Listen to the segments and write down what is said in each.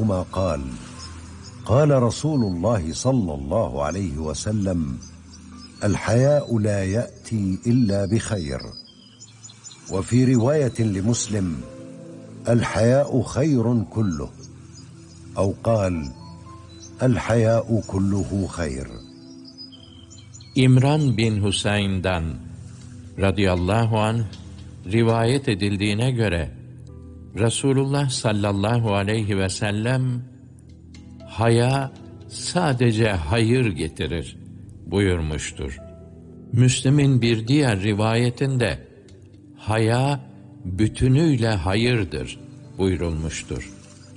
عنهما قال: قال رسول الله صلى الله عليه وسلم: الحياء لا يأتي إلا بخير. وفي رواية لمسلم: الحياء خير كله، أو قال: الحياء كله خير. İmran bin Husayn'dan radıyallahu anh rivayet edildiğine göre Resulullah sallallahu aleyhi ve sellem haya sadece hayır getirir buyurmuştur. Müslim'in bir diğer rivayetinde haya bütünüyle hayırdır buyurulmuştur.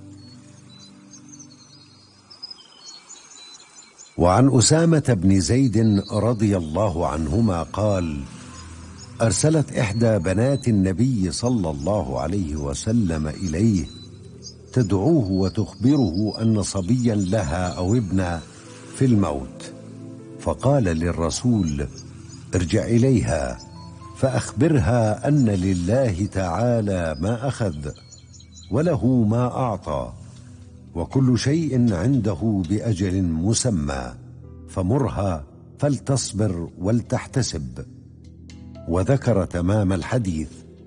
وعن أسامة بن زيد رضي الله عنهما قال: أرسلت إحدى بنات النبي صلى الله عليه وسلم إليه تدعوه وتخبره أن صبيا لها أو ابنا في الموت، فقال للرسول: ارجع إليها فأخبرها أن لله تعالى ما أخذ وله ما أعطى، وكل شيء عنده بأجل مسمى، فمرها فلتصبر ولتحتسب. وذكر تمام الحديث.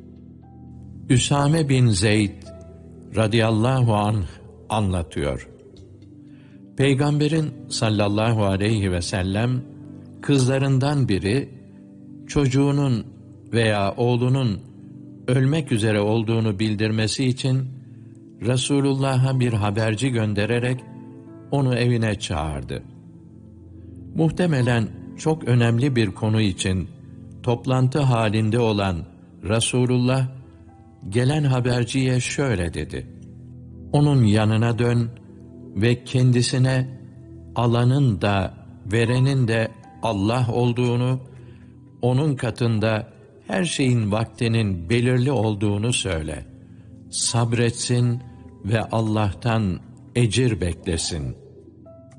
Üsame bin Zeyd radıyallahu anh anlatıyor. Peygamberin sallallahu aleyhi ve sellem kızlarından biri çocuğunun veya oğlunun ölmek üzere olduğunu bildirmesi için Resulullah'a bir haberci göndererek onu evine çağırdı. Muhtemelen çok önemli bir konu için toplantı halinde olan Resulullah gelen haberciye şöyle dedi: onun yanına dön ve kendisine alanın da verenin de Allah olduğunu, onun katında her şeyin vaktinin belirli olduğunu söyle. Sabretsin ve Allah'tan ecir beklesin.